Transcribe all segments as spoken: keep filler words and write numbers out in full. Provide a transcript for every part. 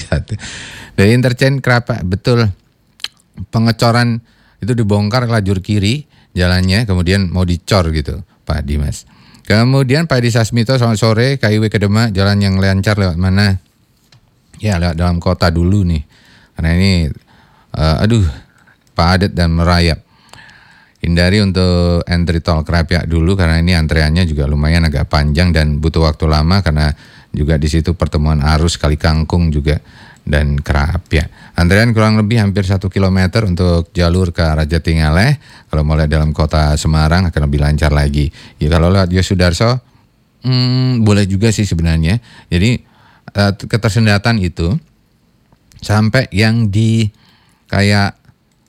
satu. Dari interchange Kerapiak, betul. Pengecoran itu dibongkar lajur kiri jalannya, kemudian mau dicor gitu, Pak Dimas. Kemudian Pak Edi Sasmito, selamat sore. K I W ke Demak, jalan yang lancar lewat mana? Ya, lewat dalam kota dulu nih. Karena ini, uh, aduh, padat dan merayap. Hindari untuk entry tol Kerapiak dulu karena ini antreannya juga lumayan agak panjang dan butuh waktu lama karena juga di situ pertemuan arus Kali Kangkung juga dan Kerapiak. Antrean kurang lebih hampir satu kilometer untuk jalur ke arah Jatingaleh. Kalau mulai dalam kota Semarang akan lebih lancar lagi. Ya kalau lewat Yosudarso, hmm, boleh juga sih sebenarnya. Jadi uh, ketersendatan itu sampai yang di kayak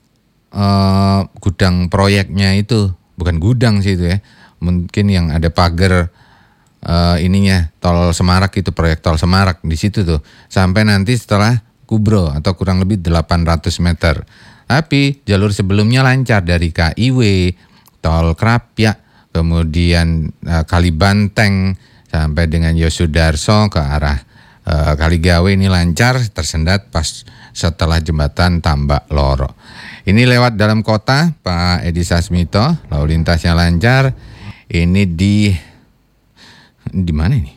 Uh, gudang proyeknya itu, bukan gudang sih itu ya, mungkin yang ada pagar uh, ininya tol Semarak itu, proyek tol Semarak di situ tuh, sampai nanti setelah Kubro atau kurang lebih delapan ratus meter. Tapi jalur sebelumnya lancar dari K I W, tol Kerapiak, kemudian uh, Kalibanteng sampai dengan Yosudarso ke arah uh, Kaligawe ini lancar, tersendat pas setelah jembatan Tambak Loro. Ini lewat dalam kota, Pak Edi Sasmito, lalu lintasnya lancar. Ini di di mana ini?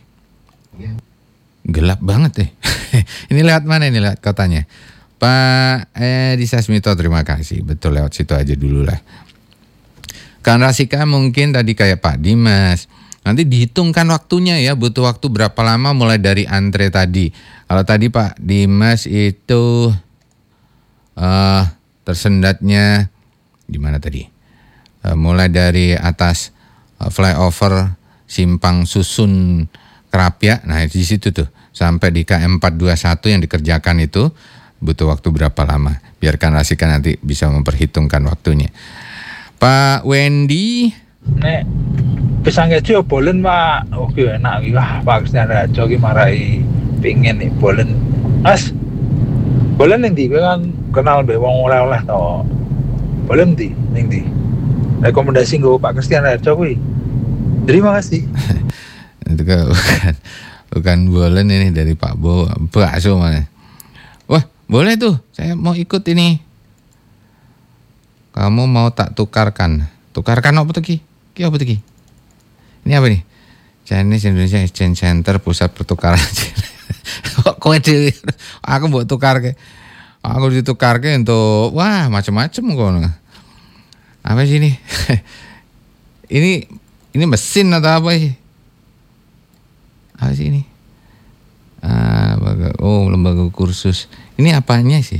Gelap banget deh. Ini lewat mana ini, lewat kotanya? Pak Edi Sasmito, terima kasih. Betul, lewat situ aja dulu lah. Kan Rasika mungkin tadi kayak Pak Dimas. Nanti dihitungkan waktunya ya, butuh waktu berapa lama mulai dari antre tadi. Kalau tadi Pak Dimas itu uh, tersendatnya di mana tadi? Uh, mulai dari atas uh, flyover Simpang Susun Kerapiak. Nah, di situ tuh sampai di K M empat dua satu yang dikerjakan itu butuh waktu berapa lama? Biarkan Rasika nanti bisa memperhitungkan waktunya. Pak Wendy, nek pisang keju bolen Pak. Oke, enak iki. Wah, Pak Kristian Rajo iki marai pingin nih bolen. Mas, bolen ning ndi kan kenal mbek wong oleh-oleh to. Bolen ndi ning ndi? Rekomendasi nggo Pak Kristian Rajo kuwi. Terima kasih. Itu kan bukan, bukan bolen ini dari Pak Bo, bakso mana. Wah, boleh tuh. Saya mau ikut ini. Kamu mau tak tukarkan? Tukarkan apa tuh Ki? Ki apa tuh Ki? Ini apa nih? Chinese Indonesia Exchange Center, pusat pertukaran. Kok kowe dhewe aku mbok tukarke. Aku ditukarke untuk wah macam-macam kono. Apa sih ini? ini ini mesin atau apa sih? Apa sih ini? Ah, oh, lembaga kursus. Ini apanya sih?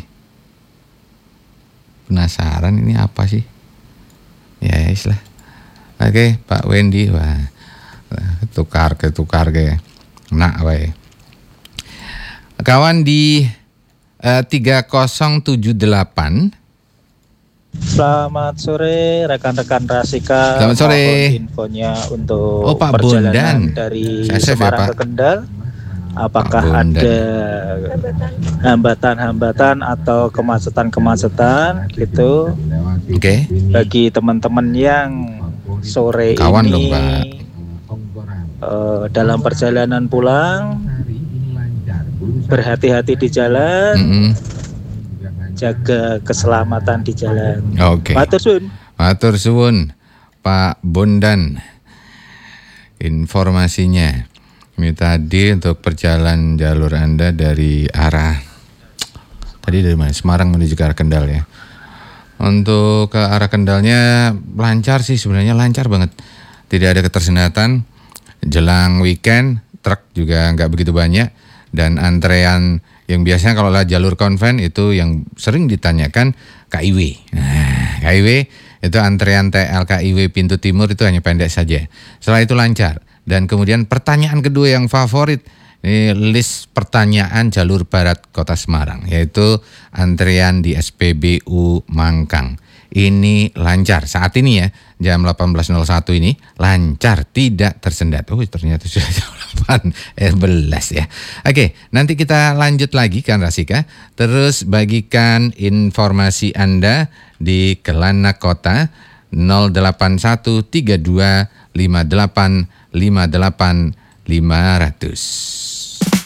Penasaran ini apa sih? Ya, islah. Oke, Pak Wendy, wah, tukar ke tukar ke, nak wae. Kawan di uh, tiga nol tujuh delapan. Selamat sore rekan-rekan Rasika. Selamat sore. Mohon infonya untuk oh, Pak perjalanan Bondan. dari Saya Semarang ya, ke Kendal. Apakah ada hambatan-hambatan atau kemacetan-kemacetan gitu? Oke. Okay. Bagi teman-teman yang sore Kawan ini dong, Pak. Uh, dalam perjalanan pulang, berhati-hati di jalan, mm-hmm. jaga keselamatan di jalan. Oke. Okay. Matur suwun. Matur suwun, Pak Bondan. Informasinya. Ini tadi untuk perjalanan jalur Anda dari arah tadi dari mana? Semarang menuju ke arah Kendal ya. Untuk ke arah Kendalnya lancar sih sebenarnya, lancar banget. Tidak ada ketersendatan. Jelang weekend truk juga nggak begitu banyak dan antrean yang biasanya kalau lah jalur konven itu yang sering ditanyakan K I W. Nah, K I W itu antrean T L K I W pintu timur itu hanya pendek saja. Setelah itu lancar. Dan kemudian pertanyaan kedua yang favorit, ini list pertanyaan jalur barat kota Semarang, yaitu antrian di S P B U Mangkang. Ini lancar saat ini ya, jam delapan belas nol satu ini lancar, tidak tersendat. Oh ternyata sudah jam delapan belas ya. Oke, nanti kita lanjut lagi kan Rasika. Terus bagikan informasi Anda di Kelana Kota nol delapan satu tiga dua lima delapan lima delapan lima ratus.